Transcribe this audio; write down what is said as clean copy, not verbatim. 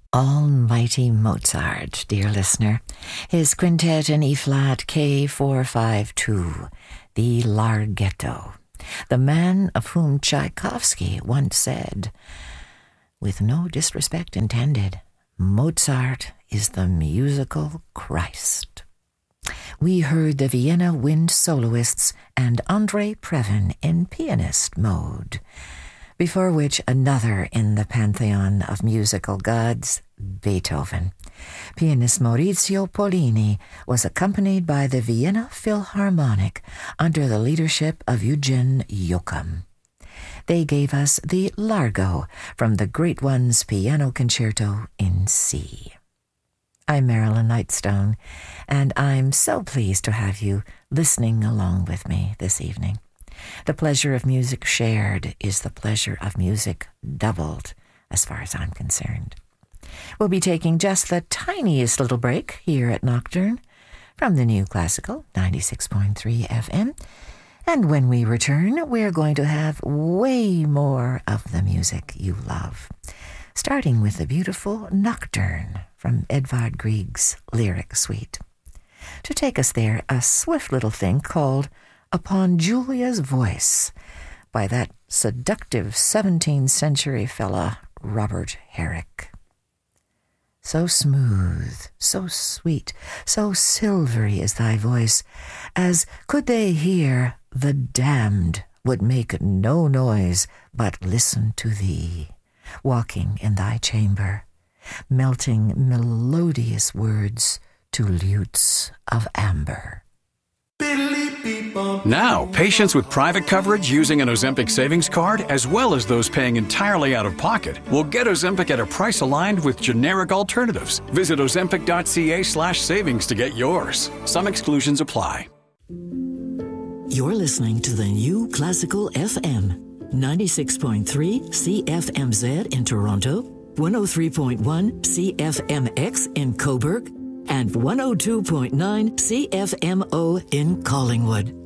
Almighty Mozart, dear listener. His quintet in E-flat K452, the Larghetto. The man of whom Tchaikovsky once said, with no disrespect intended, Mozart is the musical Christ. We heard the Vienna Wind Soloists and Andrei Previn in pianist mode, before which another in the pantheon of musical gods, Beethoven. Pianist Maurizio Pollini was accompanied by the Vienna Philharmonic under the leadership of Eugen Joachim. They gave us the Largo from the Great One's Piano Concerto in C. I'm Marilyn Nightstone, and I'm so pleased to have you listening along with me this evening. The pleasure of music shared is the pleasure of music doubled, as far as I'm concerned. We'll be taking just the tiniest little break here at Nocturne from the New Classical 96.3 FM. And when we return, we're going to have way more of the music you love, starting with the beautiful Nocturne from Edvard Grieg's Lyric Suite. To take us there, a swift little thing called Upon Julia's Voice by that seductive 17th century fella, Robert Herrick. So smooth, so sweet, so silvery is thy voice, as could they hear, the damned would make no noise but listen to thee, walking in thy chamber, melting melodious words to lutes of amber. Now, patients with private coverage using an Ozempic savings card, as well as those paying entirely out of pocket, will get Ozempic at a price aligned with generic alternatives. Visit ozempic.ca/savings to get yours. Some exclusions apply. You're listening to the New Classical FM, 96.3 CFMZ in Toronto, 103.1 CFMX in Cobourg, and 102.9 CFMO in Collingwood.